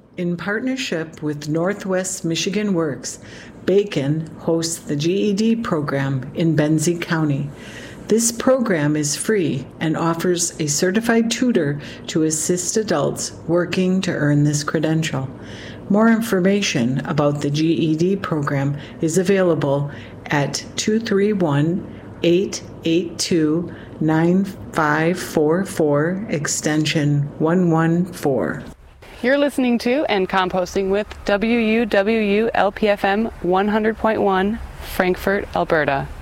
In partnership with Northwest Michigan Works, Bacon hosts the GED program in Benzie County. This program is free and offers a certified tutor to assist adults working to earn this credential. More information about the GED program is available at 231-882-9544, extension 114. You're listening to and composting with WUWU LPFM 100.1, Frankfort, Alberta.